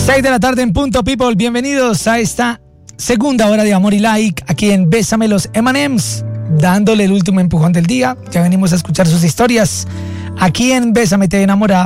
6 de la tarde en punto, people. Bienvenidos a esta segunda hora de Amor y Like aquí en Bésame los M&M's, dándole el último empujón del día. Ya venimos a escuchar sus historias aquí en Bésame Te Enamora.